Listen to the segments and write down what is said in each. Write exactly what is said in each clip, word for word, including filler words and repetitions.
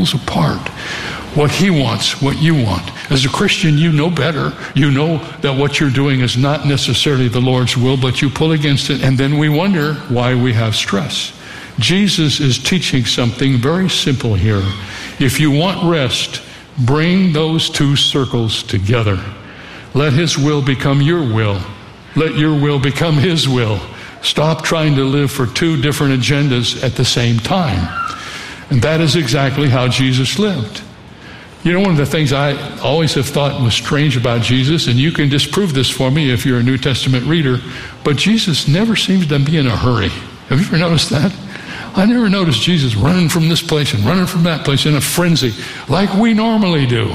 pulls apart what he wants, what you want. As a Christian, you know better. You know that what you're doing is not necessarily the Lord's will, but you pull against it, and then we wonder why we have stress. Jesus is teaching something very simple here. If you want rest, bring those two circles together. Let his will become your will. Let your will become his will. Stop trying to live for two different agendas at the same time. And that is exactly how Jesus lived. You know, one of the things I always have thought was strange about Jesus, and you can disprove this for me if you're a New Testament reader, but Jesus never seems to be in a hurry. Have you ever noticed that? I never noticed Jesus running from this place and running from that place in a frenzy like we normally do.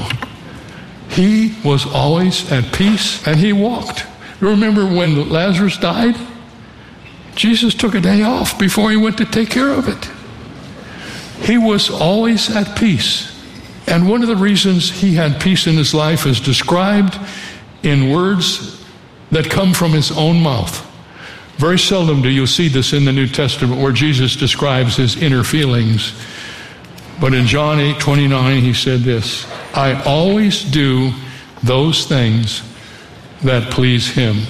He was always at peace, and he walked. You remember when Lazarus died? Jesus took a day off before he went to take care of it. He was always at peace. And one of the reasons he had peace in his life is described in words that come from his own mouth. Very seldom do you see this in the New Testament where Jesus describes his inner feelings. But in John eight twenty-nine, he said this, I always do those things that please him.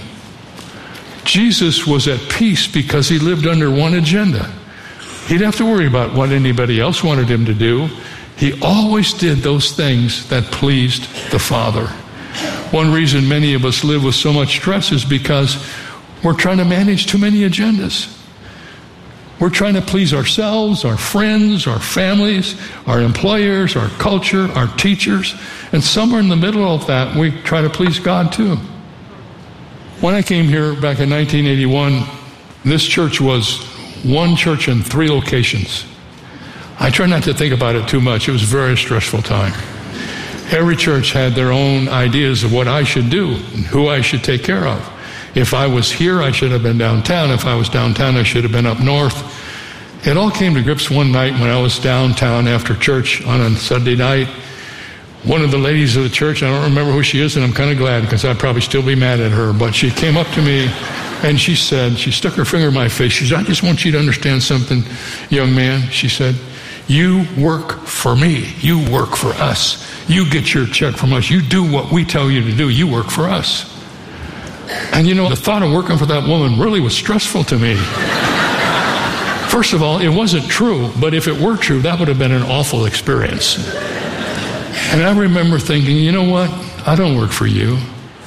Jesus was at peace because he lived under one agenda. He didn't have to worry about what anybody else wanted him to do. He always did those things that pleased the Father. One reason many of us live with so much stress is because we're trying to manage too many agendas. We're trying to please ourselves, our friends, our families, our employers, our culture, our teachers, and somewhere in the middle of that, we try to please God too. When I came here back in nineteen eighty-one, this church was one church in three locations. I try not to think about it too much. It was a very stressful time. Every church had their own ideas of what I should do and who I should take care of. If I was here, I should have been downtown. If I was downtown, I should have been up north. It all came to grips one night when I was downtown after church on a Sunday night. One of the ladies of the church, I don't remember who she is, and I'm kind of glad because I'd probably still be mad at her, but she came up to me and she said, she stuck her finger in my face. She said, I just want you to understand something, young man. She said, you work for me. You work for us. You get your check from us. You do what we tell you to do. You work for us. And you know, the thought of working for that woman really was stressful to me. First of all, it wasn't true, but if it were true, that would have been an awful experience. And I remember thinking, you know what? I don't work for you.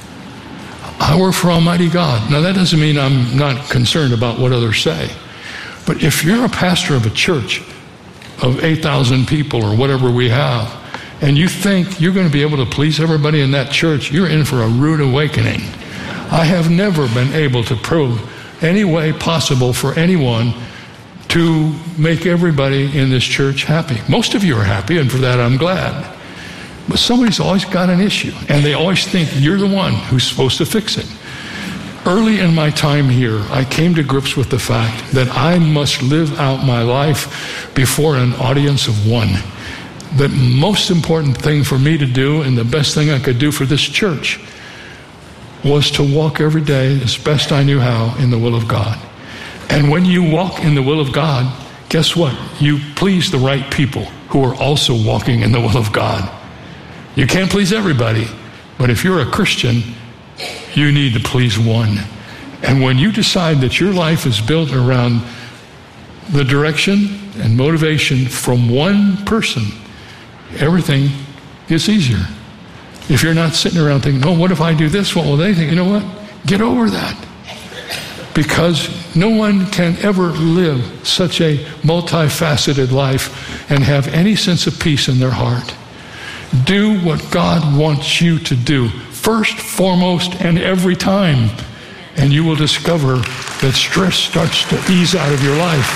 I work for Almighty God. Now, that doesn't mean I'm not concerned about what others say. But if you're a pastor of a church of eight thousand people or whatever we have, and you think you're going to be able to please everybody in that church, you're in for a rude awakening. I have never been able to prove any way possible for anyone to make everybody in this church happy. Most of you are happy, and for that I'm glad. But somebody's always got an issue, and they always think you're the one who's supposed to fix it. Early in my time here, I came to grips with the fact that I must live out my life before an audience of one. The most important thing for me to do, and the best thing I could do for this church, was to walk every day as best I knew how in the will of God. And when you walk in the will of God, guess what? You please the right people who are also walking in the will of God. You can't please everybody, but if you're a Christian, you need to please one. And when you decide that your life is built around the direction and motivation from one person, everything gets easier. If you're not sitting around thinking, oh, what if I do this? What will they think? You know what? Get over that. Because no one can ever live such a multifaceted life and have any sense of peace in their heart. Do what God wants you to do, first, foremost, and every time. And you will discover that stress starts to ease out of your life.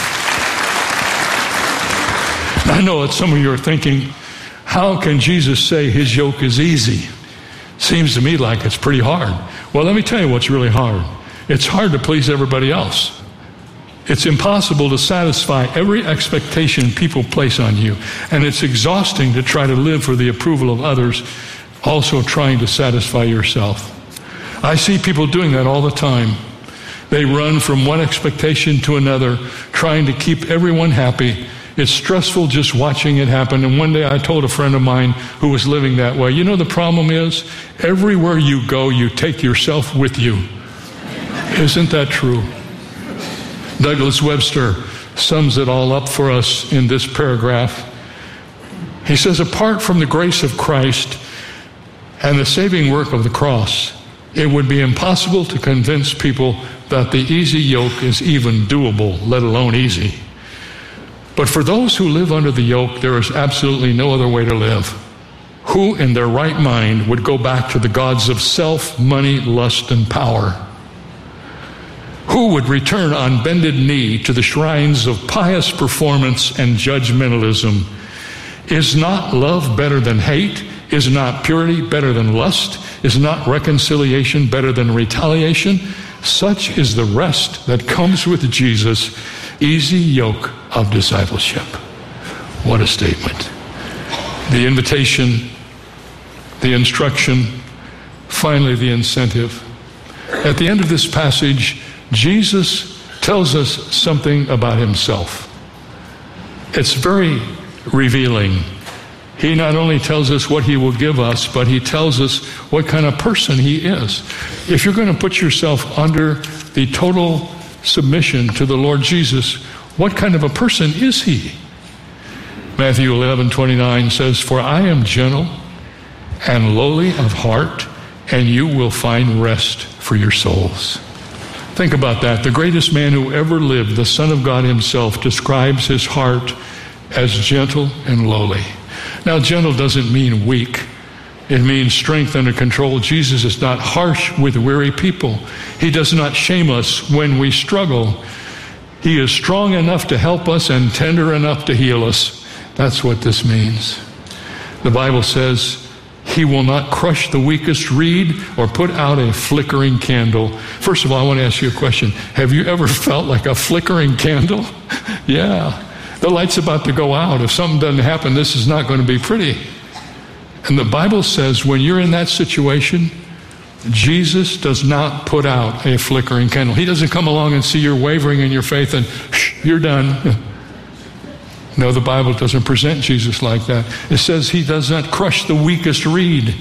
I know that some of you are thinking, how can Jesus say his yoke is easy? Seems to me like it's pretty hard. Well, let me tell you what's really hard. It's hard to please everybody else. It's impossible to satisfy every expectation people place on you. And it's exhausting to try to live for the approval of others, also trying to satisfy yourself. I see people doing that all the time. They run from one expectation to another, trying to keep everyone happy, It's stressful just watching it happen. And one day I told a friend of mine who was living that way, you know, the problem is everywhere you go, you take yourself with you. Isn't that true? Douglas Webster sums it all up for us in this paragraph. He says, apart from the grace of Christ and the saving work of the cross, it would be impossible to convince people that the easy yoke is even doable, let alone easy. But for those who live under the yoke, there is absolutely no other way to live. Who in their right mind would go back to the gods of self, money, lust, and power? Who would return on bended knee to the shrines of pious performance and judgmentalism? Is not love better than hate? Is not purity better than lust? Is not reconciliation better than retaliation? Such is the rest that comes with Jesus, easy yoke of discipleship. What a statement. The invitation, the instruction, finally the incentive. At the end of this passage, Jesus tells us something about himself. It's very revealing. He not only tells us what he will give us, but he tells us what kind of person he is. If you're going to put yourself under the total submission to the Lord Jesus, what kind of a person is he? Matthew eleven twenty-nine says, "For I am gentle and lowly of heart, and you will find rest for your souls." Think about that. The greatest man who ever lived, the Son of God himself, describes his heart as gentle and lowly. Now, gentle doesn't mean weak. It means strength under control. Jesus is not harsh with weary people. He does not shame us when we struggle. He is strong enough to help us and tender enough to heal us. That's what this means. The Bible says he will not crush the weakest reed or put out a flickering candle. First of all, I want to ask you a question. Have you ever felt like a flickering candle? Yeah. The light's about to go out. If something doesn't happen, this is not going to be pretty. And the Bible says when you're in that situation, Jesus does not put out a flickering candle. He doesn't come along and see you're wavering in your faith and shh, you're done. No, the Bible doesn't present Jesus like that. It says he does not crush the weakest reed.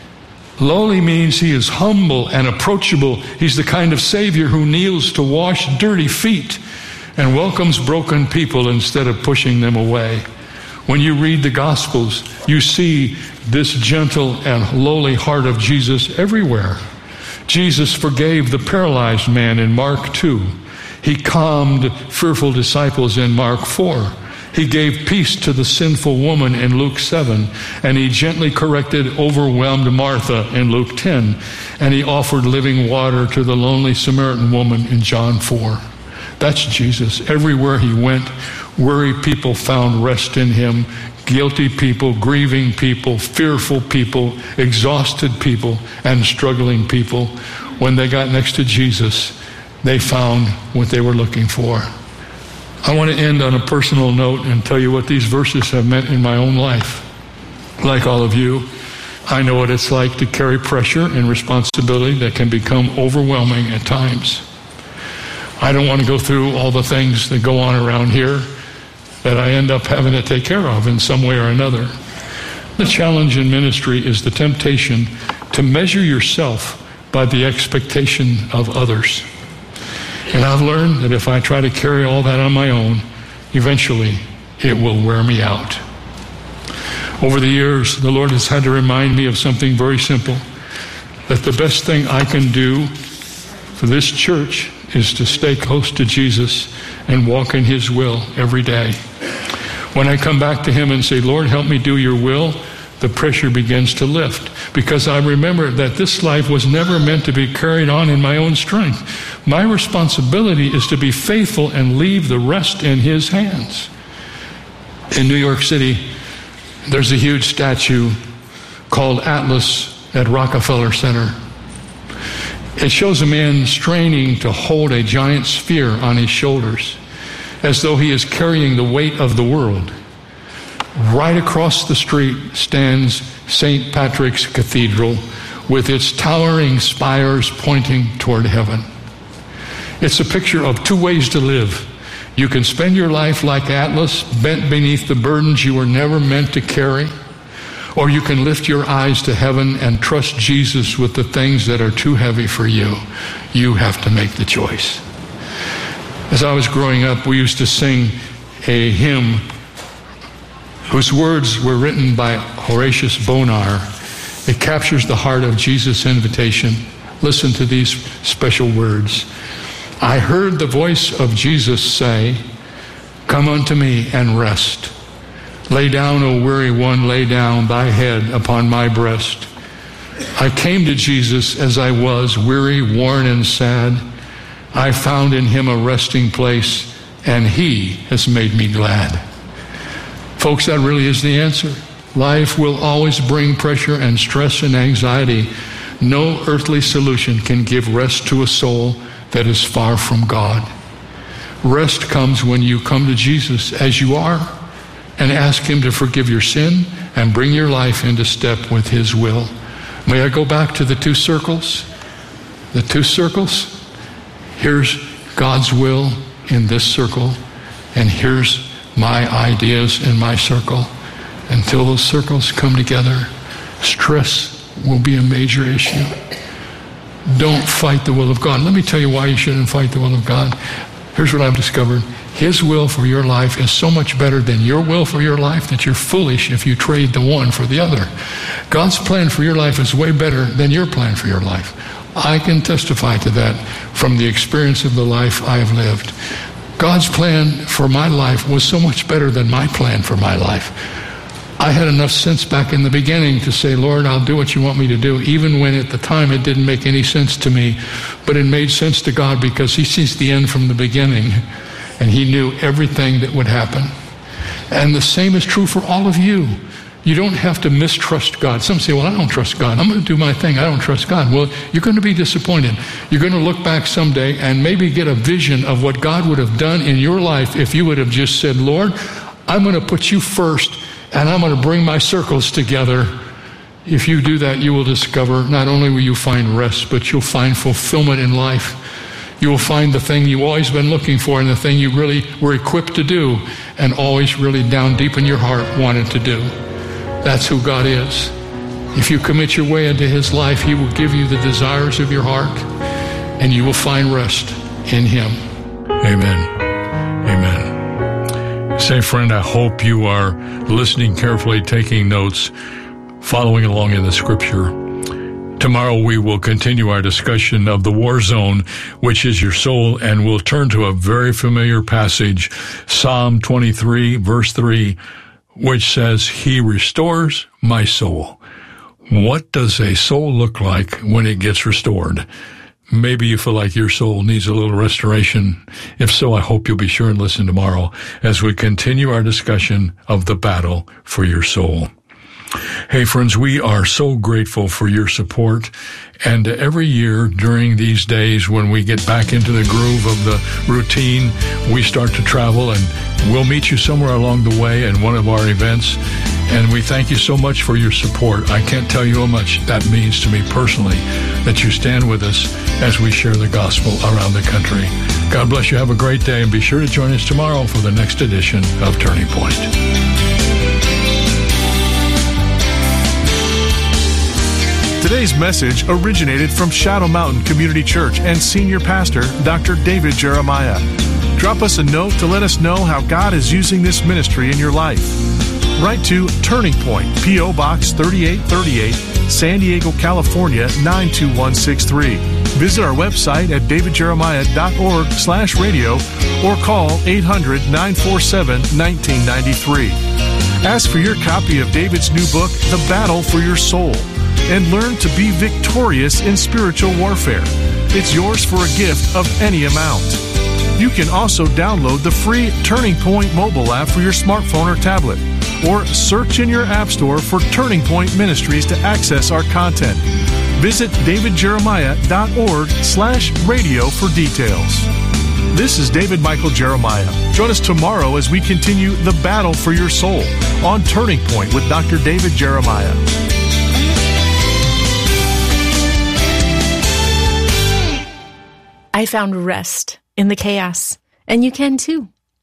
Lowly means he is humble and approachable. He's the kind of Savior who kneels to wash dirty feet and welcomes broken people instead of pushing them away. When you read the Gospels, you see this gentle and lowly heart of Jesus everywhere. Jesus forgave the paralyzed man in Mark two. He calmed fearful disciples in Mark four. He gave peace to the sinful woman in Luke seven. And he gently corrected overwhelmed Martha in Luke ten. And he offered living water to the lonely Samaritan woman in John four. That's Jesus. Everywhere he went, worried people found rest in him. Guilty people, grieving people, fearful people, exhausted people, and struggling people. When they got next to Jesus, they found what they were looking for. I want to end on a personal note and tell you what these verses have meant in my own life. Like all of you, I know what it's like to carry pressure and responsibility that can become overwhelming at times. I don't want to go through all the things that go on around here that I end up having to take care of in some way or another. The challenge in ministry is the temptation to measure yourself by the expectation of others. And I've learned that if I try to carry all that on my own, eventually it will wear me out. Over the years, the Lord has had to remind me of something very simple, that the best thing I can do for this church is to stay close to Jesus and walk in his will every day. When I come back to him and say, Lord, help me do your will, the pressure begins to lift, because I remember that this life was never meant to be carried on in my own strength. My responsibility is to be faithful and leave the rest in his hands. In New York City, there's a huge statue called Atlas at Rockefeller Center. It shows a man straining to hold a giant sphere on his shoulders, as though he is carrying the weight of the world. Right across the street stands Saint Patrick's Cathedral with its towering spires pointing toward heaven. It's a picture of two ways to live. You can spend your life like Atlas, bent beneath the burdens you were never meant to carry. Or you can lift your eyes to heaven and trust Jesus with the things that are too heavy for you. You have to make the choice. As I was growing up, we used to sing a hymn whose words were written by Horatius Bonar. It captures the heart of Jesus' invitation. Listen to these special words. I heard the voice of Jesus say, "Come unto me and rest. Lay down, O weary one, lay down thy head upon my breast." I came to Jesus as I was, weary, worn, and sad. I found in him a resting place, and he has made me glad. Folks, that really is the answer. Life will always bring pressure and stress and anxiety. No earthly solution can give rest to a soul that is far from God. Rest comes when you come to Jesus as you are and ask him to forgive your sin and bring your life into step with his will. May I go back to the two circles? The two circles? Here's God's will in this circle, and here's my ideas in my circle. Until those circles come together, stress will be a major issue. Don't fight the will of God. Let me tell you why you shouldn't fight the will of God. Here's what I've discovered. His will for your life is so much better than your will for your life that you're foolish if you trade the one for the other. God's plan for your life is way better than your plan for your life. I can testify to that from the experience of the life I have lived. God's plan for my life was so much better than my plan for my life. I had enough sense back in the beginning to say, Lord, I'll do what you want me to do, even when at the time it didn't make any sense to me. But it made sense to God because he sees the end from the beginning, and he knew everything that would happen. And the same is true for all of you. You don't have to mistrust God. Some say, well, I don't trust God. I'm going to do my thing. I don't trust God. Well, you're going to be disappointed. You're going to look back someday and maybe get a vision of what God would have done in your life if you would have just said, Lord, I'm going to put you first, and I'm going to bring my circles together. If you do that, you will discover not only will you find rest, but you'll find fulfillment in life. You will find the thing you've always been looking for and the thing you really were equipped to do and always really down deep in your heart wanted to do. That's who God is. If you commit your way into his life, he will give you the desires of your heart, and you will find rest in him. Amen. Amen. Say, friend, I hope you are listening carefully, taking notes, following along in the scripture. Tomorrow we will continue our discussion of the war zone, which is your soul, and we'll turn to a very familiar passage, Psalm twenty-three, verse three, which says, He restores my soul. What does a soul look like when it gets restored? Maybe you feel like your soul needs a little restoration. If so, I hope you'll be sure and listen tomorrow as we continue our discussion of the battle for your soul. Hey, friends, we are so grateful for your support. And every year during these days when we get back into the groove of the routine, we start to travel, and we'll meet you somewhere along the way in one of our events. And we thank you so much for your support. I can't tell you how much that means to me personally, that you stand with us as we share the gospel around the country. God bless you. Have a great day, and be sure to join us tomorrow for the next edition of Turning Point. Today's message originated from Shadow Mountain Community Church and Senior Pastor Doctor David Jeremiah. Drop us a note to let us know how God is using this ministry in your life. Write to Turning Point, P O Box thirty-eight thirty-eight, San Diego, California, nine two one six three. Visit our website at davidjeremiah.org slash radio or call eight hundred, nine four seven, one nine nine three. Ask for your copy of David's new book, The Battle for Your Soul, and learn to be victorious in spiritual warfare. It's yours for a gift of any amount. You can also download the free Turning Point mobile app for your smartphone or tablet, or search in your app store for Turning Point Ministries to access our content. Visit davidjeremiah.org slash radio for details. This is David Michael Jeremiah. Join us tomorrow as we continue the battle for your soul on Turning Point with Doctor David Jeremiah. I found rest in the chaos, and you can too.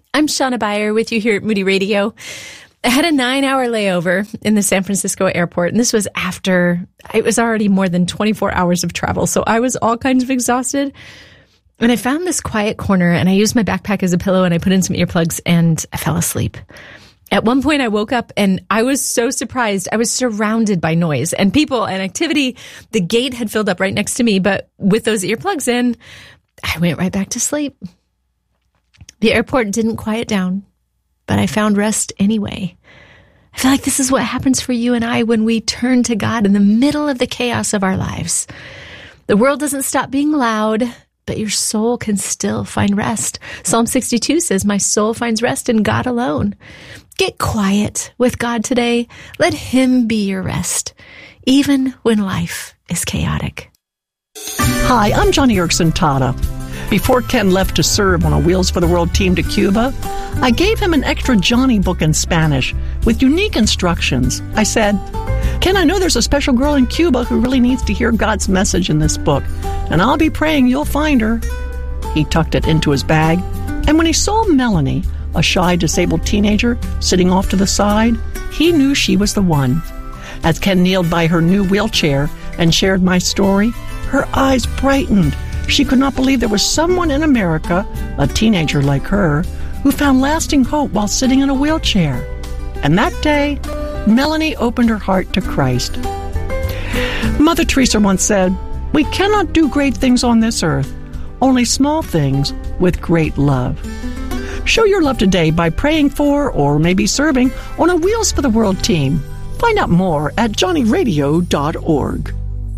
I'm Shauna Beyer with you here at Moody Radio. I had a nine-hour layover in the San Francisco airport, and this was after it was already more than twenty-four hours of travel, so I was all kinds of exhausted. And I found this quiet corner, and I used my backpack as a pillow, and I put in some earplugs, and I fell asleep. At one point, I woke up, and I was so surprised. I was surrounded by noise and people and activity. The gate had filled up right next to me, but with those earplugs in, I went right back to sleep. The airport didn't quiet down, but I found rest anyway. I feel like this is what happens for you and I when we turn to God in the middle of the chaos of our lives. The world doesn't stop being loud, but your soul can still find rest. Psalm sixty-two says, "My soul finds rest in God alone." Get quiet with God today. Let Him be your rest, even when life is chaotic. Hi, I'm Johnny Erickson Tata. Before Ken left to serve on a Wheels for the World team to Cuba, I gave him an extra Johnny book in Spanish with unique instructions. I said, "Ken, I know there's a special girl in Cuba who really needs to hear God's message in this book, and I'll be praying you'll find her." He tucked it into his bag, and when he saw Melanie, a shy, disabled teenager, sitting off to the side, he knew she was the one. As Ken kneeled by her new wheelchair and shared my story, her eyes brightened. She could not believe there was someone in America, a teenager like her, who found lasting hope while sitting in a wheelchair. And that day, Melanie opened her heart to Christ. Mother Teresa once said, "We cannot do great things on this earth, only small things with great love." Show your love today by praying for or maybe serving on a Wheels for the World team. Find out more at johnny radio dot org.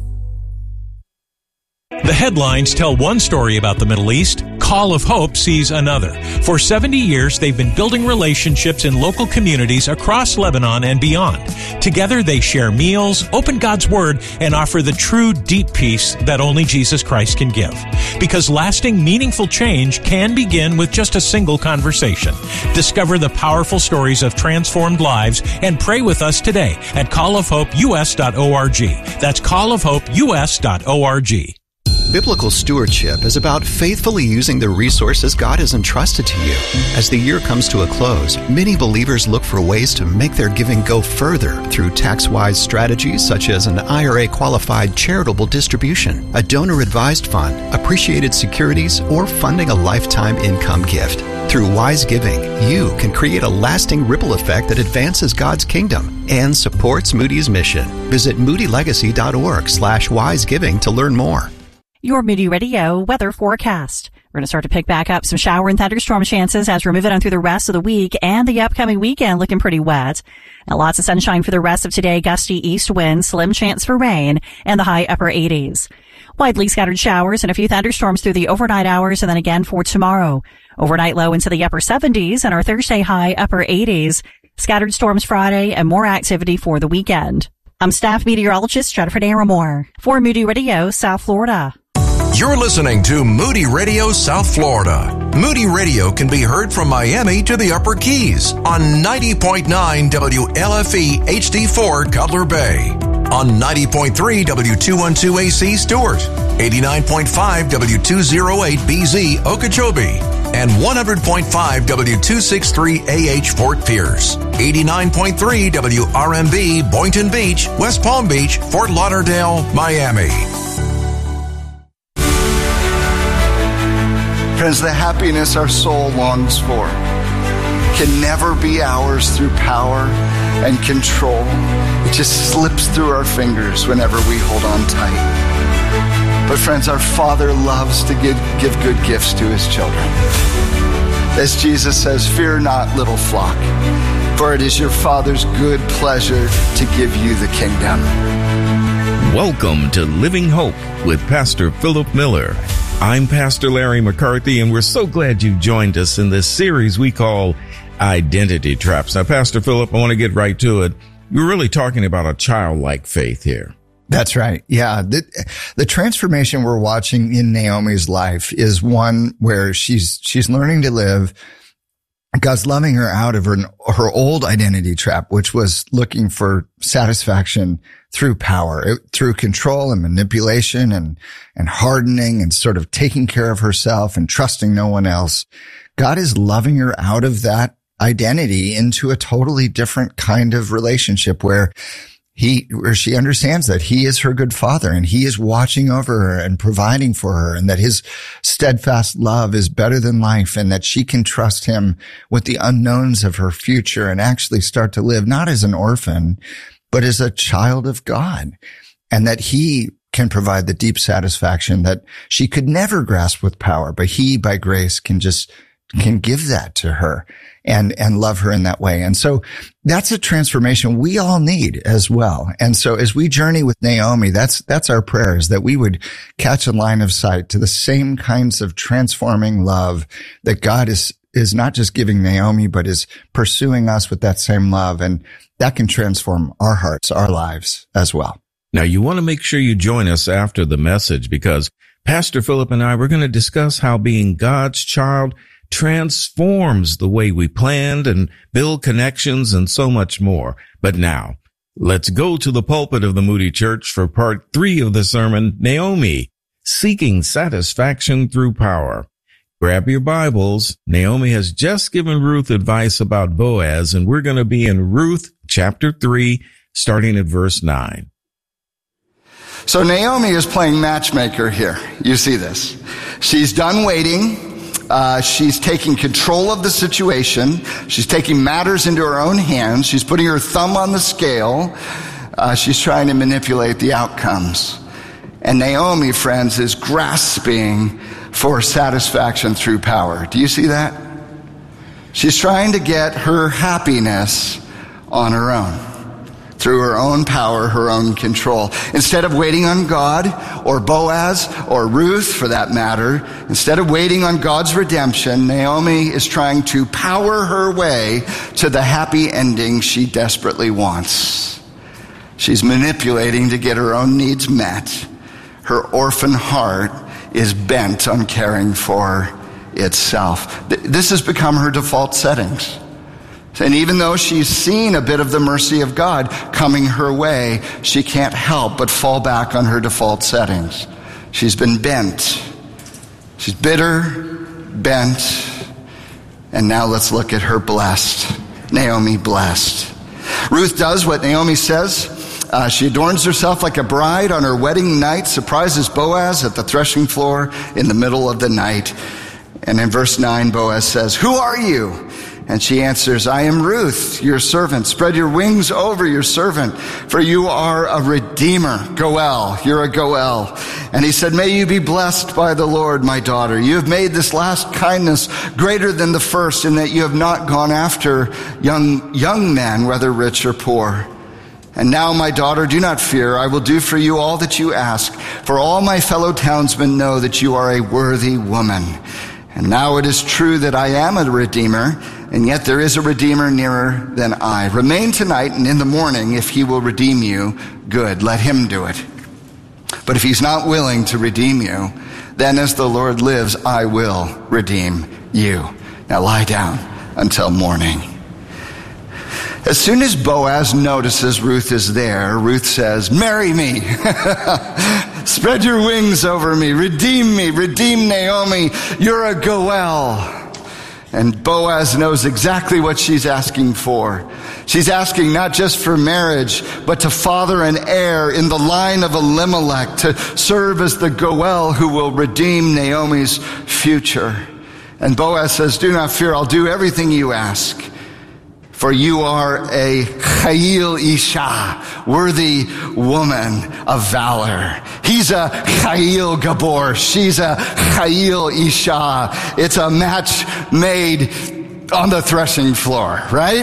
The headlines tell one story about the Middle East. Call of Hope sees another. For seventy years, they've been building relationships in local communities across Lebanon and beyond. Together, they share meals, open God's Word, and offer the true, deep peace that only Jesus Christ can give. Because lasting, meaningful change can begin with just a single conversation. Discover the powerful stories of transformed lives and pray with us today at call of hope u s dot org. That's call of hope u s dot org. Biblical stewardship is about faithfully using the resources God has entrusted to you. As the year comes to a close, many believers look for ways to make their giving go further through tax-wise strategies such as an I R A-qualified charitable distribution, a donor-advised fund, appreciated securities, or funding a lifetime income gift. Through wise giving, you can create a lasting ripple effect that advances God's kingdom and supports Moody's mission. Visit moody legacy dot org slash wisegiving to learn more. Your Moody Radio weather forecast. We're going to start to pick back up some shower and thunderstorm chances as we're moving on through the rest of the week, and the upcoming weekend looking pretty wet. And lots of sunshine for the rest of today, gusty east winds, slim chance for rain, and the high upper eighties. Widely scattered showers and a few thunderstorms through the overnight hours, and then again for tomorrow. Overnight low into the upper seventies, and our Thursday high upper eighties. Scattered storms Friday, and more activity for the weekend. I'm staff meteorologist Jennifer Naramore for Moody Radio, South Florida. You're listening to Moody Radio South Florida. Moody Radio can be heard from Miami to the Upper Keys on ninety point nine W L F E H D four Cutler Bay, on ninety point three W two twelve A C Stewart, eighty-nine point five W two oh eight B Z Okeechobee, and one hundred point five W two sixty-three A H Fort Pierce, eighty-nine point three W R M B Boynton Beach, West Palm Beach, Fort Lauderdale, Miami. Friends, the happiness our soul longs for can never be ours through power and control. It just slips through our fingers whenever we hold on tight. But friends, our Father loves to give, give good gifts to His children. As Jesus says, "Fear not, little flock, for it is your Father's good pleasure to give you the kingdom." Welcome to Living Hope with Pastor Philip Miller. I'm Pastor Larry McCarthy, and we're so glad you joined us in this series we call Identity Traps. Now, Pastor Philip, I want to get right to it. You're really talking about a childlike faith here. That's right. Yeah. The, the transformation we're watching in Naomi's life is one where she's, she's learning to live. God's loving her out of her, her old identity trap, which was looking for satisfaction through power, through control and manipulation and, and hardening and sort of taking care of herself and trusting no one else. God is loving her out of that identity into a totally different kind of relationship where he, where she understands that he is her good father and he is watching over her and providing for her, and that his steadfast love is better than life, and that she can trust him with the unknowns of her future and actually start to live not as an orphan, but as a child of God, and that he can provide the deep satisfaction that she could never grasp with power, but he by grace can just, can give that to her and, and love her in that way. And so that's a transformation we all need as well. And so as we journey with Naomi, that's, that's our prayer, is that we would catch a line of sight to the same kinds of transforming love that God is, is not just giving Naomi, but is pursuing us with that same love. And that can transform our hearts, our lives as well. Now, you want to make sure you join us after the message, because Pastor Philip and I, we're going to discuss how being God's child transforms the way we planned and build connections and so much more. But now, let's go to the pulpit of the Moody Church for part three of the sermon, Naomi, Seeking Satisfaction Through Power. Grab your Bibles. Naomi has just given Ruth advice about Boaz, and we're going to be in Ruth chapter three, starting at verse nine. So Naomi is playing matchmaker here. You see this. She's done waiting. Uh, she's taking control of the situation. She's taking matters into her own hands. She's putting her thumb on the scale. Uh, she's trying to manipulate the outcomes. And Naomi, friends, is grasping for satisfaction through power. Do you see that? She's trying to get her happiness on her own, through her own power, her own control. Instead of waiting on God or Boaz or Ruth, for that matter, instead of waiting on God's redemption, Naomi is trying to power her way to the happy ending she desperately wants. She's manipulating to get her own needs met. Her orphan heart is bent on caring for itself. This has become her default settings. And even though she's seen a bit of the mercy of God coming her way, she can't help but fall back on her default settings. She's been bent. She's bitter, bent, and now let's look at her blessed. Naomi blessed. Ruth does what Naomi says. Uh, she adorns herself like a bride on her wedding night, surprises Boaz at the threshing floor in the middle of the night. And in verse nine, Boaz says, "Who are you?" And she answers, "I am Ruth, your servant. Spread your wings over your servant, for you are a redeemer." Goel, you're a Goel. And he said, "May you be blessed by the Lord, my daughter. You have made this last kindness greater than the first, in that you have not gone after young, young men, whether rich or poor. And now, my daughter, do not fear. I will do for you all that you ask, for all my fellow townsmen know that you are a worthy woman. And now it is true that I am a redeemer, and yet there is a redeemer nearer than I. Remain tonight, and in the morning, if he will redeem you, good, let him do it. But if he's not willing to redeem you, then as the Lord lives, I will redeem you. Now lie down until morning." As soon as Boaz notices Ruth is there, Ruth says, "Marry me. Spread your wings over me. Redeem me. Redeem Naomi. You're a Goel." And Boaz knows exactly what she's asking for. She's asking not just for marriage, but to father an heir in the line of Elimelech, to serve as the Goel who will redeem Naomi's future. And Boaz says, "Do not fear. I'll do everything you ask. For you are a Chayil Isha, worthy woman of valor." He's a Chayil Gabor. She's a Chayil Isha. It's a match made on the threshing floor, right?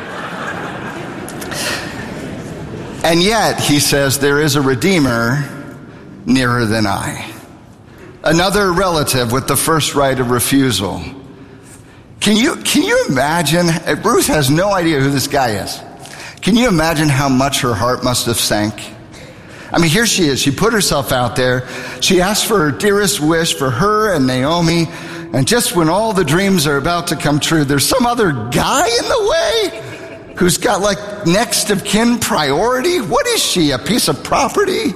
And yet, he says, there is a redeemer nearer than I. Another relative with the first right of refusal. Can you, can you imagine, Ruth has no idea who this guy is. Can you imagine how much her heart must have sank? I mean, here she is. She put herself out there. She asked for her dearest wish for her and Naomi. And just when all the dreams are about to come true, there's some other guy in the way who's got like next of kin priority. What is she, a piece of property?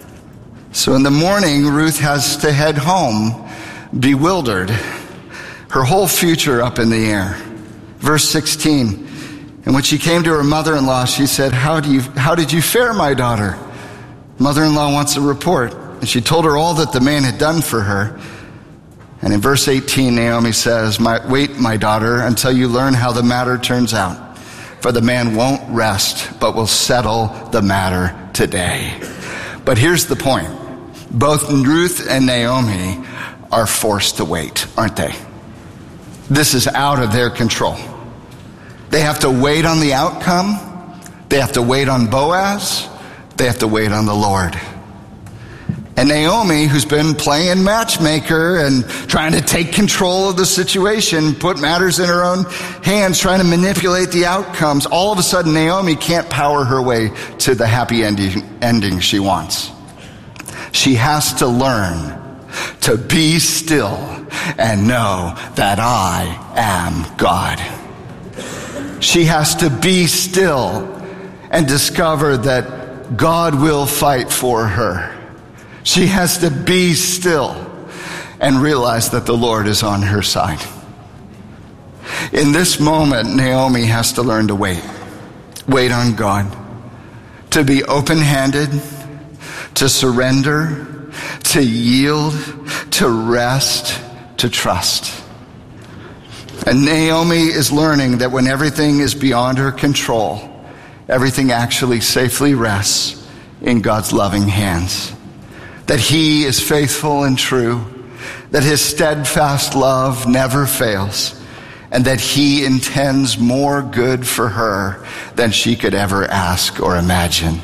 So in the morning, Ruth has to head home bewildered. her whole future up in the air. Verse sixteen, and when she came to her mother-in-law, she said, how do you, how did you fare, my daughter? Mother-in-law wants a report. And she told her all that the man had done for her. And in verse eighteen, Naomi says, my, wait, my daughter, until you learn how the matter turns out. For the man won't rest, but will settle the matter today. But here's the point. Both Ruth and Naomi are forced to wait, aren't they? This is out of their control. They have to wait on the outcome. They have to wait on Boaz. They have to wait on the Lord. And Naomi, who's been playing matchmaker and trying to take control of the situation, put matters in her own hands, trying to manipulate the outcomes, all of a sudden Naomi can't power her way to the happy ending, ending she wants. She has to learn to be still and know that I am God. She has to be still and discover that God will fight for her. She has to be still and realize that the Lord is on her side. In this moment, Naomi has to learn to wait. Wait on God. To be open-handed, to surrender, to yield, to rest, to trust. And Naomi is learning that when everything is beyond her control, everything actually safely rests in God's loving hands. That he is faithful and true, that his steadfast love never fails, and that he intends more good for her than she could ever ask or imagine.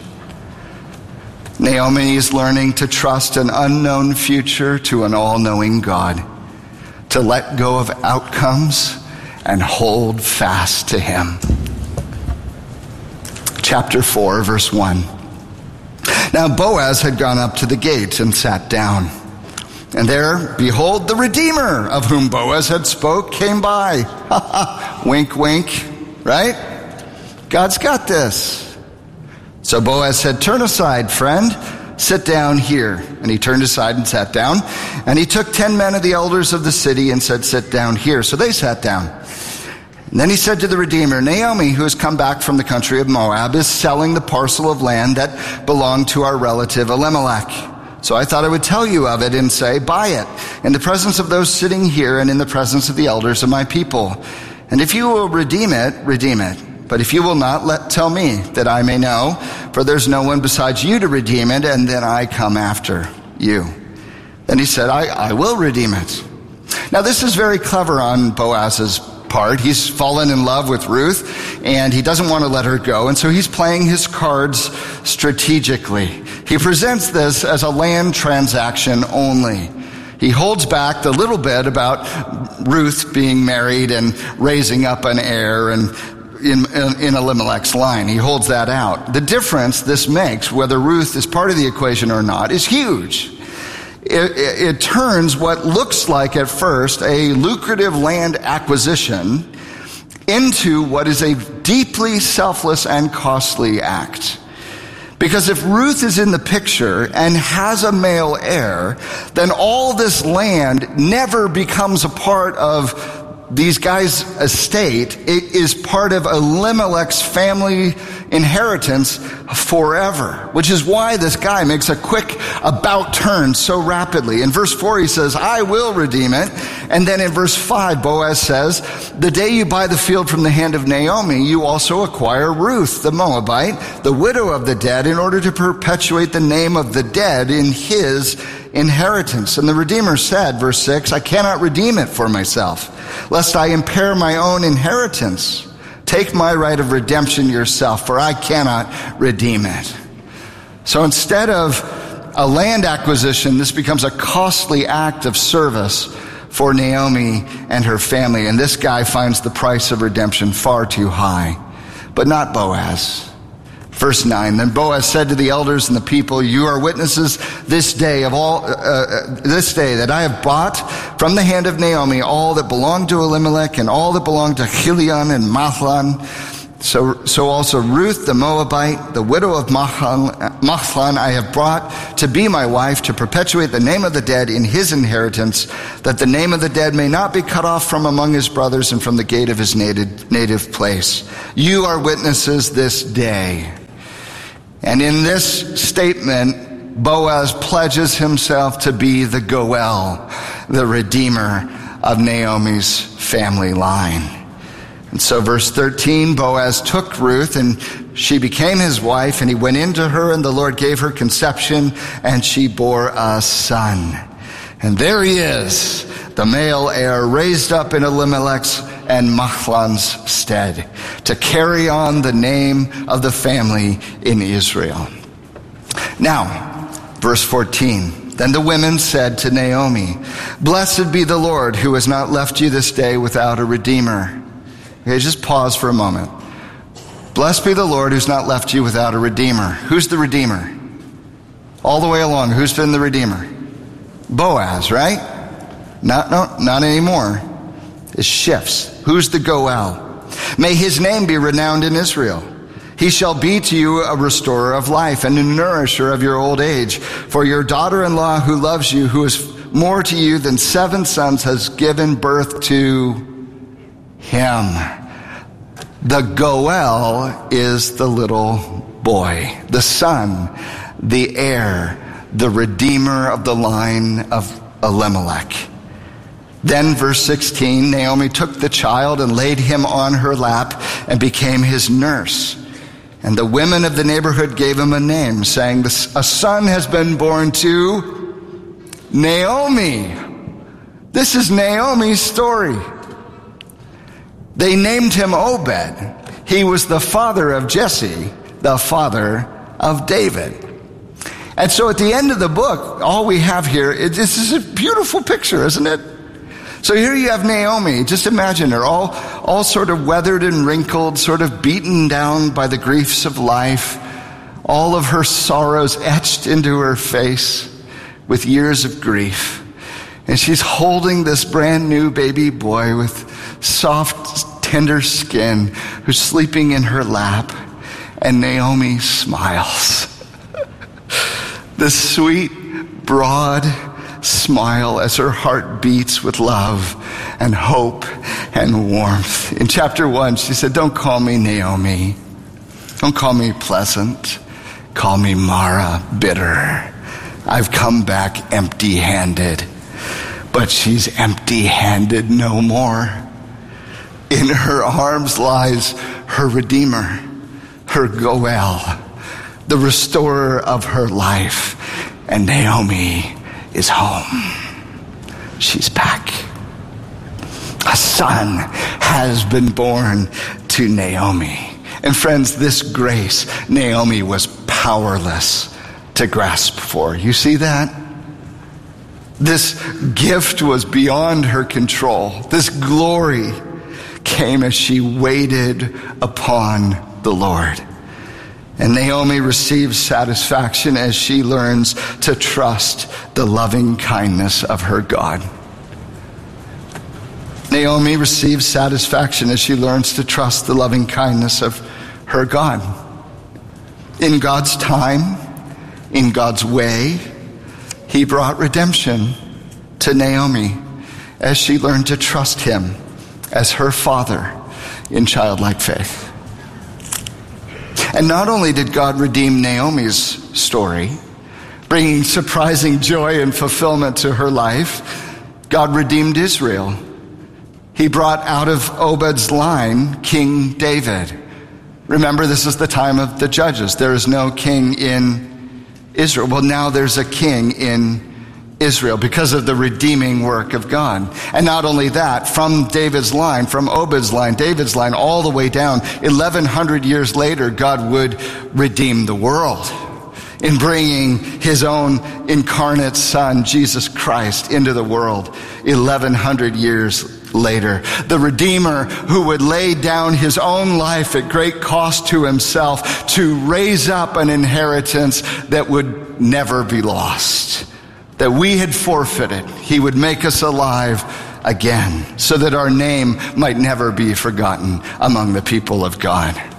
Naomi is learning to trust an unknown future to an all-knowing God, to let go of outcomes and hold fast to him. Chapter four, verse one. Now Boaz had gone up to the gate and sat down. And there, behold, the Redeemer of whom Boaz had spoke came by. Wink, wink, right? God's got this. So Boaz said, turn aside, friend. Sit down here. And he turned aside and sat down. And he took ten men of the elders of the city and said, sit down here. So they sat down. And then he said to the Redeemer, Naomi, who has come back from the country of Moab, is selling the parcel of land that belonged to our relative Elimelech. So I thought I would tell you of it and say, buy it, in the presence of those sitting here and in the presence of the elders of my people. And if you will redeem it, redeem it. But if you will not, let tell me, that I may know, for there's no one besides you to redeem it, and then I come after you. Then he said, I, I will redeem it. Now this is very clever on Boaz's part. He's fallen in love with Ruth, and he doesn't want to let her go, and so he's playing his cards strategically. He presents this as a land transaction only. He holds back the little bit about Ruth being married and raising up an heir and in, in, in Elimelech's line. He holds that out. The difference this makes, whether Ruth is part of the equation or not, is huge. It, it, it turns what looks like at first a lucrative land acquisition into what is a deeply selfless and costly act. Because if Ruth is in the picture and has a male heir, then all this land never becomes a part of these guys' estate. It is part of Elimelech's family inheritance forever, which is why this guy makes a quick about turn so rapidly. In verse four, he says, I will redeem it. And then in verse five, Boaz says, the day you buy the field from the hand of Naomi, you also acquire Ruth, the Moabite, the widow of the dead, in order to perpetuate the name of the dead in his inheritance. And the Redeemer said, verse six, I cannot redeem it for myself, lest I impair my own inheritance. Take my right of redemption yourself, for I cannot redeem it. So instead of a land acquisition, this becomes a costly act of service for Naomi and her family. And this guy finds the price of redemption far too high, but not Boaz. Verse nine, then Boaz said to the elders and the people, you are witnesses this day of all, uh, uh, this day that I have bought from the hand of Naomi all that belonged to Elimelech and all that belonged to Chilion and Mahlon. So, so also Ruth the Moabite, the widow of Mahlon, I have brought to be my wife to perpetuate the name of the dead in his inheritance, that the name of the dead may not be cut off from among his brothers and from the gate of his native, native place. You are witnesses this day. And in this statement, Boaz pledges himself to be the Goel, the redeemer of Naomi's family line. And so verse thirteen, Boaz took Ruth and she became his wife, and he went into her and the Lord gave her conception and she bore a son. And there he is, the male heir raised up in Elimelech's and Mahlon's stead to carry on the name of the family in Israel. Now, verse fourteen. Then the women said to Naomi, "Blessed be the Lord who has not left you this day without a redeemer." Okay, just pause for a moment. Blessed be the Lord who's not left you without a redeemer. Who's the redeemer? All the way along, who's been the redeemer? Boaz, right? Not, no, not anymore. It shifts. Who's the Goel? May his name be renowned in Israel. He shall be to you a restorer of life and a nourisher of your old age. For your daughter-in-law who loves you, who is more to you than seven sons, has given birth to him. The Goel is the little boy, the son, the heir, the redeemer of the line of Elimelech. Then verse sixteen, Naomi took the child and laid him on her lap and became his nurse. And the women of the neighborhood gave him a name, saying, a son has been born to Naomi. This is Naomi's story. They named him Obed. He was the father of Jesse, the father of David. And so at the end of the book, all we have here, it, this is a beautiful picture, isn't it? So here you have Naomi. Just imagine her, all, all sort of weathered and wrinkled, sort of beaten down by the griefs of life, all of her sorrows etched into her face with years of grief. And she's holding this brand new baby boy with soft, tender skin who's sleeping in her lap. And Naomi smiles. This sweet, broad smile as her heart beats with love and hope and warmth. In chapter one, she said, "Don't call me Naomi. Don't call me pleasant. Call me Mara, bitter. I've come back empty-handed." But she's empty-handed no more. In her arms lies her Redeemer, her Goel, the restorer of her life. And Naomi is home. She's back. A son has been born to Naomi. And friends, this grace, Naomi was powerless to grasp for. You see that? This gift was beyond her control. This glory came as she waited upon the Lord. And Naomi receives satisfaction as she learns to trust the loving kindness of her God. Naomi receives satisfaction as she learns to trust the loving kindness of her God. In God's time, in God's way, he brought redemption to Naomi as she learned to trust him as her father in childlike faith. And not only did God redeem Naomi's story, bringing surprising joy and fulfillment to her life, God redeemed Israel. He brought out of Obed's line King David. Remember, this is the time of the judges. There is no king in Israel. Well, now there's a king in Israel because of the redeeming work of God. And not only that, from David's line, from Obed's line, David's line, all the way down, eleven hundred years later, God would redeem the world in bringing his own incarnate son, Jesus Christ, into the world eleven hundred years later. The Redeemer who would lay down his own life at great cost to himself to raise up an inheritance that would never be lost, that we had forfeited. He would make us alive again so that our name might never be forgotten among the people of God.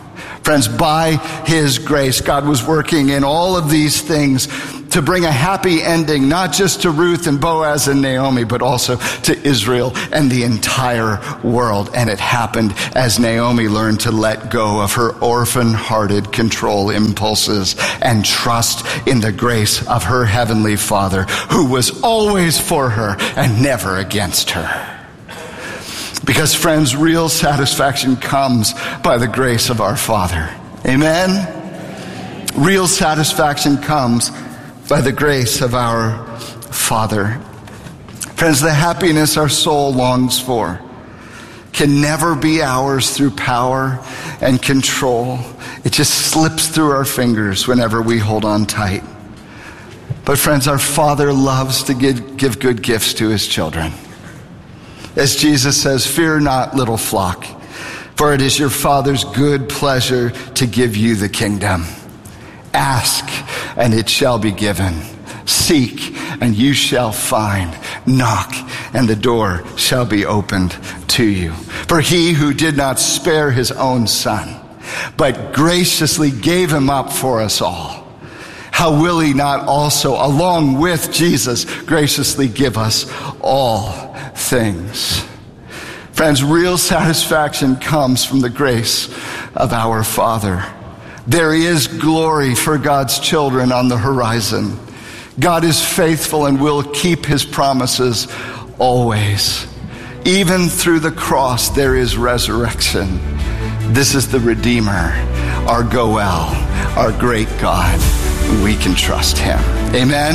Friends, by his grace, God was working in all of these things to bring a happy ending, not just to Ruth and Boaz and Naomi, but also to Israel and the entire world. And it happened as Naomi learned to let go of her orphan-hearted control impulses and trust in the grace of her heavenly Father, who was always for her and never against her. Because, friends, real satisfaction comes by the grace of our Father. Amen? Real satisfaction comes by the grace of our Father. Friends, the happiness our soul longs for can never be ours through power and control. It just slips through our fingers whenever we hold on tight. But, friends, our Father loves to give, give good gifts to his children. As Jesus says, "Fear not, little flock, for it is your Father's good pleasure to give you the kingdom. Ask, and it shall be given. Seek, and you shall find. Knock, and the door shall be opened to you. For he who did not spare his own Son, but graciously gave him up for us all, how will he not also, along with Jesus, graciously give us all things?" Friends, real satisfaction comes from the grace of our Father. There is glory for God's children on the horizon. God is faithful and will keep his promises always. Even through the cross, there is resurrection. This is the Redeemer, our Goel, our great God. We can trust him. Amen?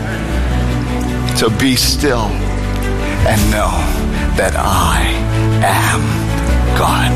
So be still and know that I am God.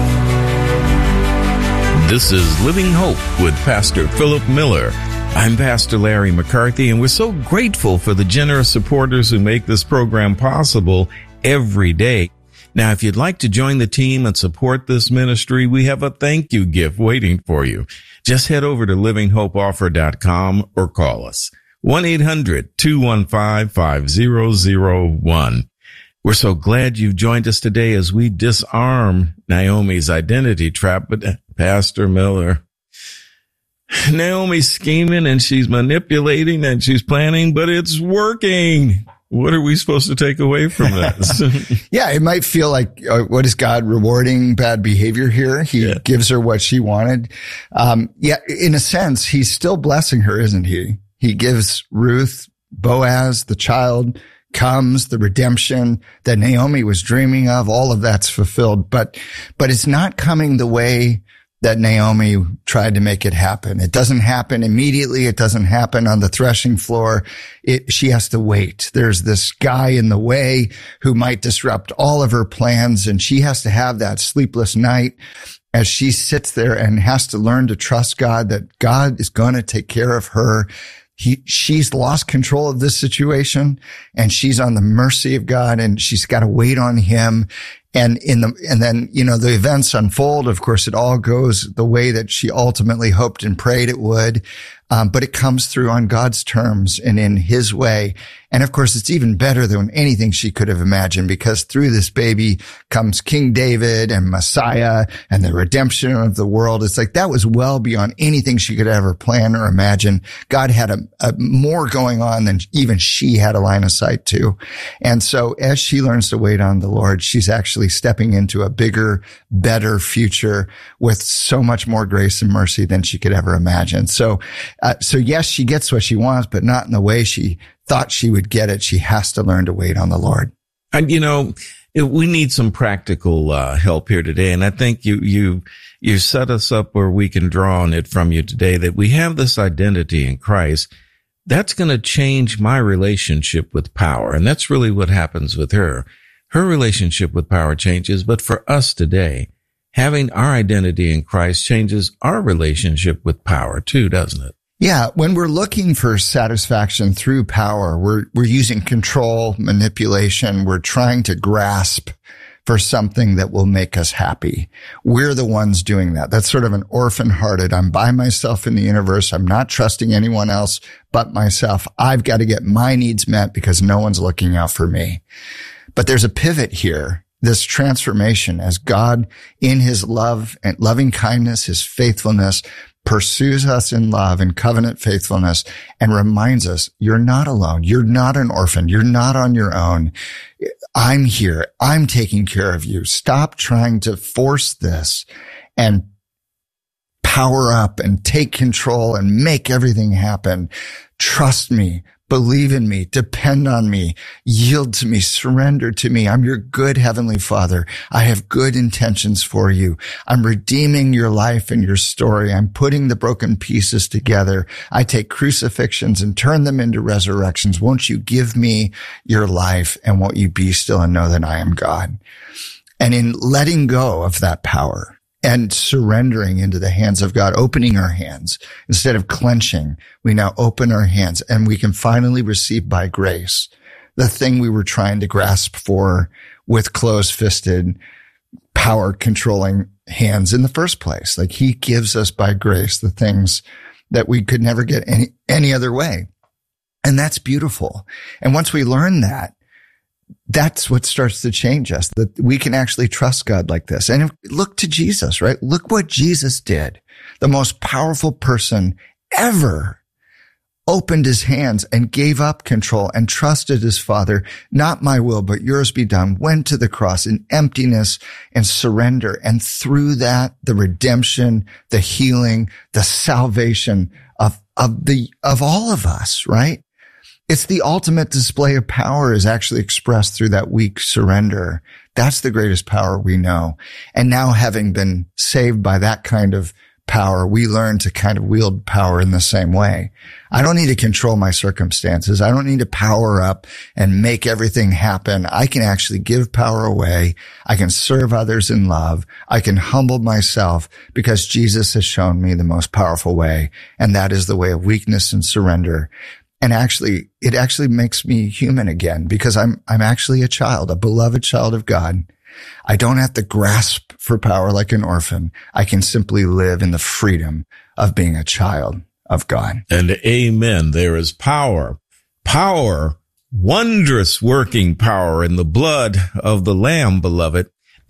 This is Living Hope with Pastor Philip Miller. I'm Pastor Larry McCarthy, and we're so grateful for the generous supporters who make this program possible every day. Now, if you'd like to join the team and support this ministry, we have a thank you gift waiting for you. Just head over to living hope offer dot com or call us one eight hundred two one five five zero zero one. We're so glad you've joined us today as we disarm Naomi's identity trap. But Pastor Miller, Naomi's scheming and she's manipulating and she's planning, but it's working. What are we supposed to take away from this? Yeah, it might feel like, uh, what is God rewarding bad behavior here? He yeah. gives her what she wanted. Um, yeah, in a sense, he's still blessing her, isn't he? He gives Ruth, Boaz, the child comes, the redemption that Naomi was dreaming of. All of that's fulfilled, but, but it's not coming the way that Naomi tried to make it happen. It doesn't happen immediately. It doesn't happen on the threshing floor. It, she has to wait. There's this guy in the way who might disrupt all of her plans, and she has to have that sleepless night as she sits there and has to learn to trust God, that God is going to take care of her. He, she's lost control of this situation, and she's on the mercy of God, and she's got to wait on him. And in the, and then, you know, the events unfold. Of course, it all goes the way that she ultimately hoped and prayed it would. Um, but it comes through on God's terms and in his way. And of course, it's even better than anything she could have imagined, because through this baby comes King David and Messiah and the redemption of the world. It's like that was well beyond anything she could ever plan or imagine. God had a, a more going on than even she had a line of sight to. And so as she learns to wait on the Lord, she's actually stepping into a bigger, better future with so much more grace and mercy than she could ever imagine. So, uh, so yes, she gets what she wants, but not in the way she thought she would get it. She has to learn to wait on the Lord. And, you know, we need some practical uh, help here today. And I think you, you, you set us up where we can draw on it from you today, that we have this identity in Christ. That's going to change my relationship with power. And that's really what happens with her. Her relationship with power changes. But for us today, having our identity in Christ changes our relationship with power too, doesn't it? Yeah, when we're looking for satisfaction through power, we're we're using control, manipulation, we're trying to grasp for something that will make us happy. We're the ones doing that. That's sort of an orphan-hearted, I'm by myself in the universe, I'm not trusting anyone else but myself. I've got to get my needs met because no one's looking out for me. But there's a pivot here this transformation as God in his love and loving kindness, his faithfulness, pursues us in love and covenant faithfulness and reminds us, you're not alone. You're not an orphan. You're not on your own. I'm here. I'm taking care of you. Stop trying to force this and power up and take control and make everything happen. Trust me. Believe in me, depend on me, yield to me, surrender to me. I'm your good Heavenly Father. I have good intentions for you. I'm redeeming your life and your story. I'm putting the broken pieces together. I take crucifixions and turn them into resurrections. Won't you give me your life, and won't you be still and know that I am God? And in letting go of that power and surrendering into the hands of God, opening our hands instead of clenching, we now open our hands and we can finally receive by grace the thing we were trying to grasp for with closed-fisted, power-controlling hands in the first place. Like, he gives us by grace the things that we could never get any, any other way. And that's beautiful. And once we learn that, that's what starts to change us, that we can actually trust God like this. And look to Jesus, right? Look what Jesus did. The most powerful person ever opened his hands and gave up control and trusted his Father. Not my will, but yours be done. Went to the cross in emptiness and surrender. And through that, the redemption, the healing, the salvation of, of the, of all of us, right? It's the ultimate display of power is actually expressed through that weak surrender. That's the greatest power we know. And now, having been saved by that kind of power, we learn to kind of wield power in the same way. I don't need to control my circumstances. I don't need to power up and make everything happen. I can actually give power away. I can serve others in love. I can humble myself because Jesus has shown me the most powerful way. And that is the way of weakness and surrender. And actually, it actually makes me human again because I'm, I'm actually a child, a beloved child of God. I don't have to grasp for power like an orphan. I can simply live in the freedom of being a child of God. And amen. There is power, power, wondrous working power in the blood of the Lamb, beloved.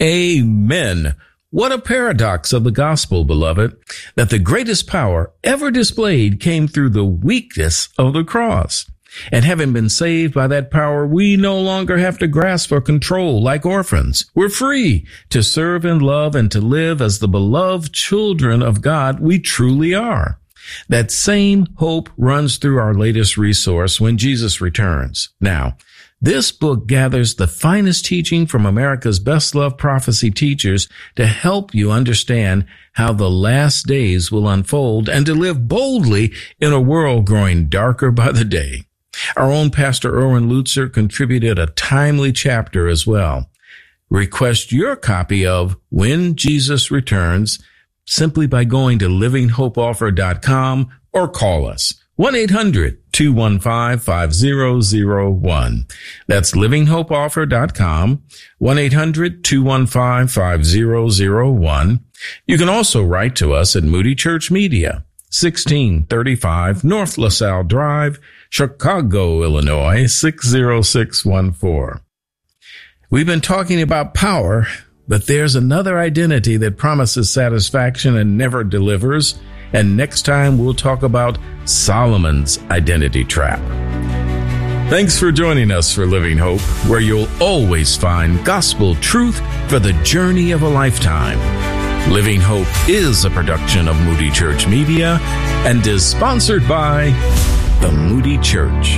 Amen. What a paradox of the gospel, beloved, that the greatest power ever displayed came through the weakness of the cross. And having been saved by that power, we no longer have to grasp for control like orphans. We're free to serve and love and to live as the beloved children of God we truly are. That same hope runs through our latest resource, When Jesus Returns. Now, this book gathers the finest teaching from America's best-loved prophecy teachers to help you understand how the last days will unfold and to live boldly in a world growing darker by the day. Our own Pastor Erwin Lutzer contributed a timely chapter as well. Request your copy of When Jesus Returns simply by going to living hope offer dot com or call us. one eight hundred two one five five zero zero one. That's living hope offer dot com, one eight hundred two one five five zero zero one. You can also write to us at Moody Church Media, sixteen thirty-five North LaSalle Drive, Chicago, Illinois, six zero six one four. We've been talking about power, but there's another identity that promises satisfaction and never delivers. And next time we'll talk about Solomon's identity trap. Thanks for joining us for Living Hope, where you'll always find gospel truth for the journey of a lifetime. Living Hope is a production of Moody Church Media and is sponsored by the Moody Church.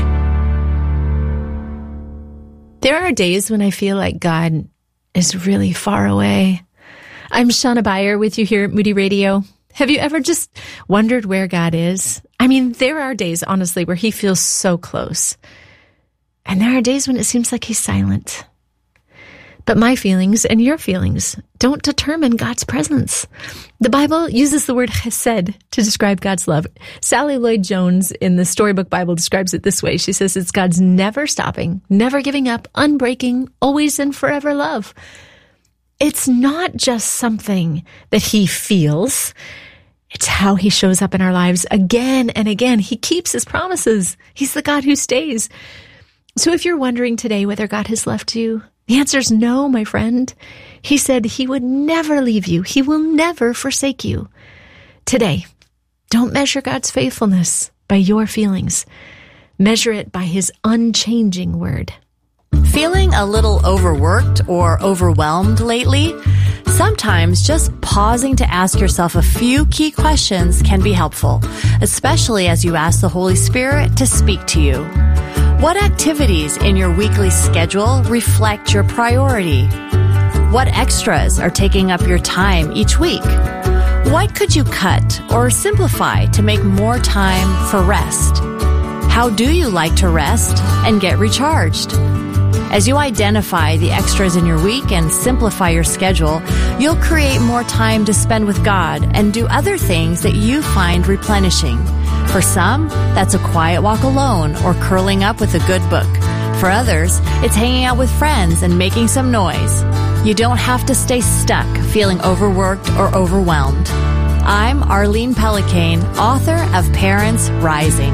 There are days when I feel like God is really far away. I'm Shauna Beyer with you here at Moody Radio. Have you ever just wondered where God is? I mean, there are days, honestly, where he feels so close. And there are days when it seems like he's silent. But my feelings and your feelings don't determine God's presence. The Bible uses the word chesed to describe God's love. Sally Lloyd-Jones in the Storybook Bible describes it this way. She says it's God's never stopping, never giving up, unbreaking, always and forever love. It's not just something that he feels. It's how he shows up in our lives again and again. He keeps his promises. He's the God who stays. So if you're wondering today whether God has left you, The answer is no, my friend. He said he would never leave you. He will never forsake you. Today, don't measure God's faithfulness by your feelings. Measure it by his unchanging word. Feeling a little overworked or overwhelmed lately? Sometimes just pausing to ask yourself a few key questions can be helpful, especially as you ask the Holy Spirit to speak to you. What activities in your weekly schedule reflect your priority? What extras are taking up your time each week? What could you cut or simplify to make more time for rest? How do you like to rest and get recharged? As you identify the extras in your week and simplify your schedule, you'll create more time to spend with God and do other things that you find replenishing. For some, that's a quiet walk alone or curling up with a good book. For others, it's hanging out with friends and making some noise. You don't have to stay stuck feeling overworked or overwhelmed. I'm Arlene Pellicane, author of Parents Rising.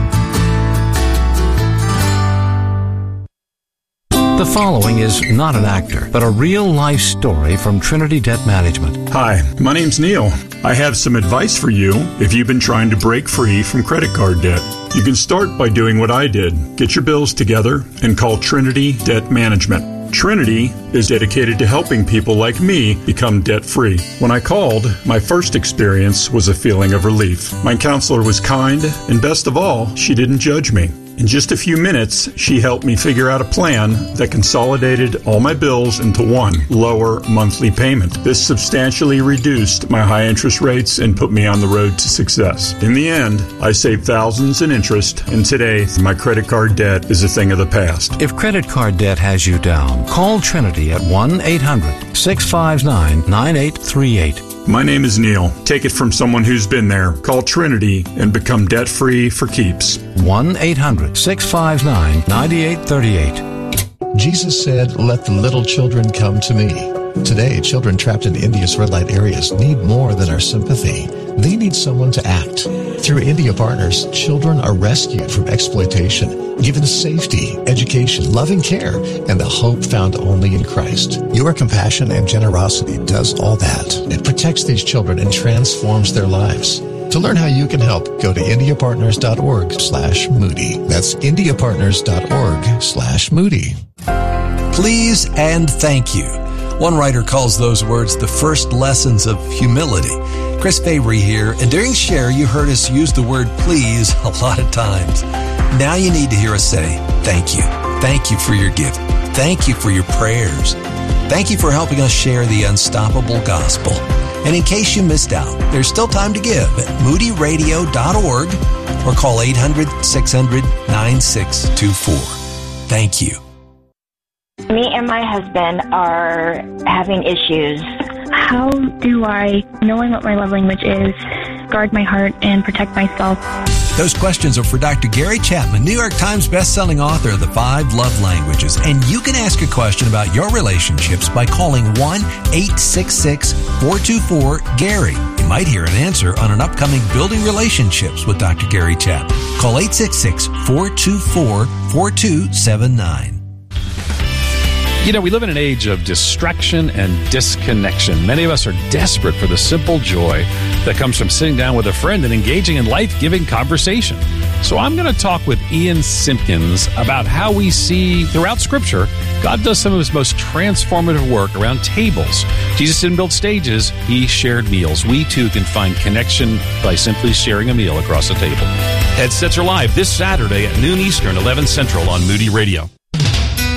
The following is not an actor, but a real-life story from Trinity Debt Management. Hi, my name's Neil. I have some advice for you if you've been trying to break free from credit card debt. You can start by doing what I did. Get your bills together and call Trinity Debt Management. Trinity is dedicated to helping people like me become debt-free. When I called, my first experience was a feeling of relief. My counselor was kind, and best of all, she didn't judge me. In just a few minutes, she helped me figure out a plan that consolidated all my bills into one lower monthly payment. This substantially reduced my high interest rates and put me on the road to success. In the end, I saved thousands in interest, and today, my credit card debt is a thing of the past. If credit card debt has you down, call Trinity at one eight hundred six five nine nine eight three eight. My name is Neil. Take it from someone who's been there. Call Trinity and become debt-free for keeps. one eight hundred six five nine nine eight three eight. Jesus said, "Let the little children come to me." Today, children trapped in India's red light areas need more than our sympathy. They need someone to act. Through India Partners, children are rescued from exploitation, given safety, education, loving care, and the hope found only in Christ. Your compassion and generosity does all that. It protects these children and transforms their lives. To learn how you can help, go to indiapartners.org slash Moody. That's indiapartners.org slash Moody. Please and thank you. One writer calls those words the first lessons of humility. Chris Fabry here, and during Share, you heard us use the word please a lot of times. Now you need to hear us say thank you. Thank you for your giving. Thank you for your prayers. Thank you for helping us share the unstoppable gospel. And in case you missed out, there's still time to give at moody radio dot org or call eight hundred six hundred nine six two four. Thank you. Me and my husband are having issues. How do I, knowing what my love language is, guard my heart and protect myself? Those questions are for Doctor Gary Chapman, New York Times bestselling author of The Five Love Languages. And you can ask a question about your relationships by calling one eight six six four two four Gary. You might hear an answer on an upcoming Building Relationships with Doctor Gary Chapman. Call eight six six four two four four two seven nine. You know, we live in an age of distraction and disconnection. Many of us are desperate for the simple joy that comes from sitting down with a friend and engaging in life-giving conversation. So I'm going to talk with Ian Simpkins about how we see throughout Scripture, God does some of his most transformative work around tables. Jesus didn't build stages, he shared meals. We too can find connection by simply sharing a meal across a table. Headsets are live this Saturday at noon Eastern, eleven Central on Moody Radio.